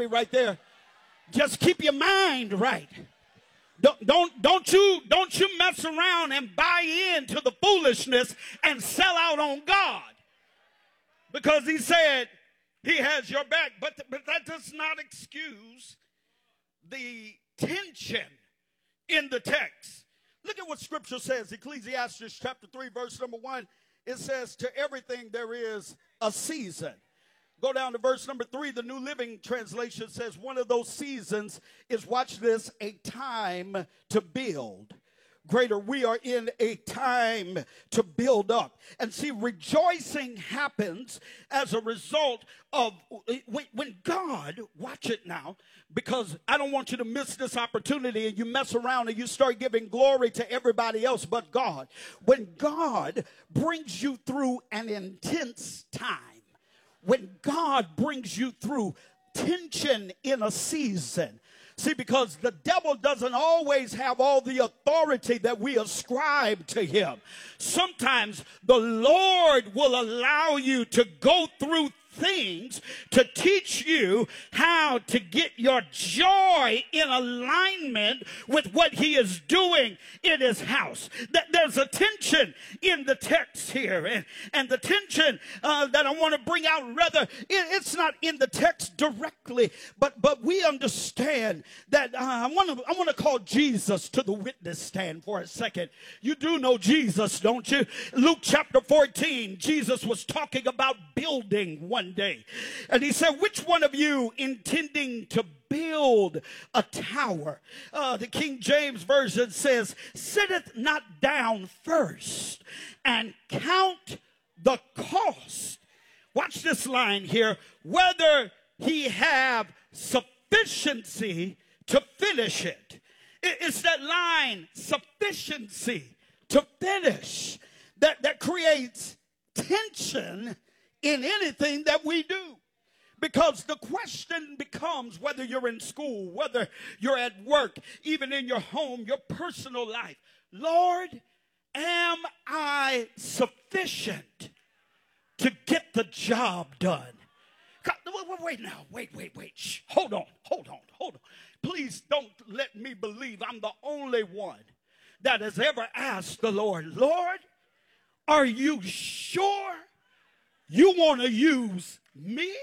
me right there. Just keep your mind right. Don't you mess around and buy into the foolishness and sell out on God. Because he said he has your back. But that does not excuse the tension in the text. Look at what Scripture says. Ecclesiastes chapter 3, verse number 1. It says, to everything there is a season. Go down to verse number 3. The New Living Translation says one of those seasons is, watch this, a time to build. Greater, we are in a time to build up. And see, rejoicing happens as a result of when God, watch it now, because I don't want you to miss this opportunity and you mess around and you start giving glory to everybody else but God. When God brings you through an intense time, when God brings you through tension in a season. See, because the devil doesn't always have all the authority that we ascribe to him. Sometimes the Lord will allow you to go through things to teach you how to get your joy in alignment with what he is doing in his house. There's a tension in the text here, and the tension that I want to bring out, rather, it's not in the text directly, but we understand that I want to call Jesus to the witness stand for a second. You do know Jesus, don't you? Luke chapter 14, Jesus was talking about building one day. And he said, which one of you intending to build a tower? The King James Version says, sitteth not down first and count the cost. Watch this line here. Whether he have sufficiency to finish it. It's that line, sufficiency to finish, that creates tension in anything that we do. Because the question becomes, whether you're in school, whether you're at work, even in your home, your personal life, Lord, am I sufficient to get the job done? Wait now, wait. Shh, hold on. Please don't let me believe I'm the only one that has ever asked the Lord, Lord, are you sure you want to use me?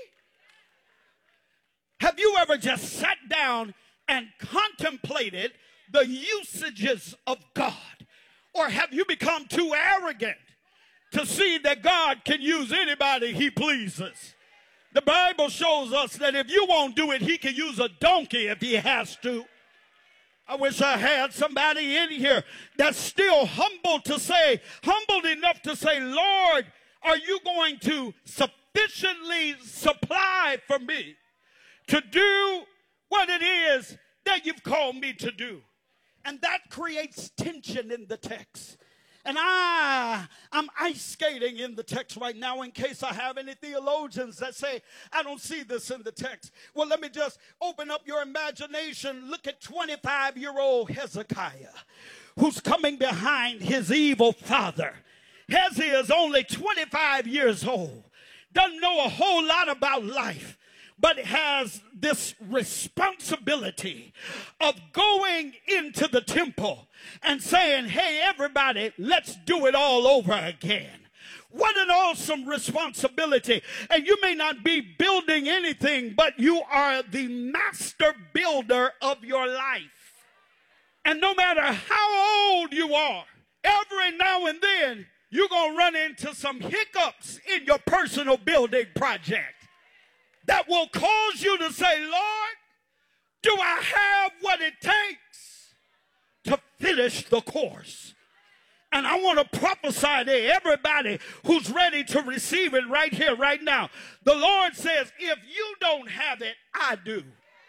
Have you ever just sat down and contemplated the usages of God? Or have you become too arrogant to see that God can use anybody he pleases? The Bible shows us that if you won't do it, he can use a donkey if he has to. I wish I had somebody in here that's still humbled enough to say, Lord, are you going to sufficiently supply for me to do what it is that you've called me to do? And that creates tension in the text. And I'm ice skating in the text right now in case I have any theologians that say, I don't see this in the text. Well, let me just open up your imagination. Look at 25-year-old Hezekiah, who's coming behind his evil father. Hezekiah is only 25 years old, doesn't know a whole lot about life, but has this responsibility of going into the temple and saying, hey, everybody, let's do it all over again. What an awesome responsibility. And you may not be building anything, but you are the master builder of your life. And no matter how old you are, every now and then, you're going to run into some hiccups in your personal building project that will cause you to say, Lord, do I have what it takes to finish the course? And I want to prophesy to everybody who's ready to receive it right here, right now. The Lord says, if you don't have it, I do.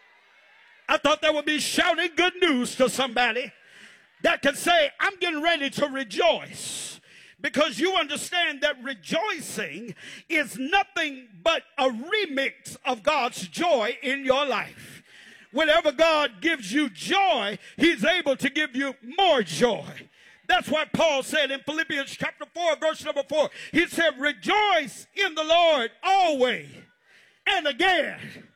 I thought that would be shouting good news to somebody that could say, I'm getting ready to rejoice. Because you understand that rejoicing is nothing but a remix of God's joy in your life. Whenever God gives you joy, he's able to give you more joy. That's what Paul said in Philippians chapter 4, verse number 4. He said, rejoice in the Lord always. And again,